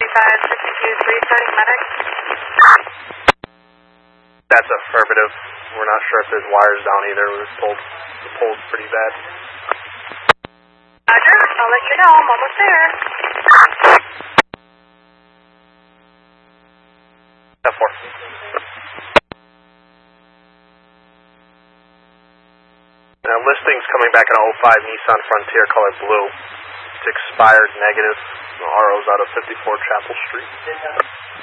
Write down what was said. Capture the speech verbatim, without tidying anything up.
twenty-five sixty-two three starting medic. That's affirmative. We're not sure if there's wires down either. We were told the pole's pretty bad. Roger, I'll let you know. I'm almost there. F four. Now, listing's coming back in an oh five Nissan Frontier color blue. It's expired negative. The R O's out of fifty-four Chapel Street.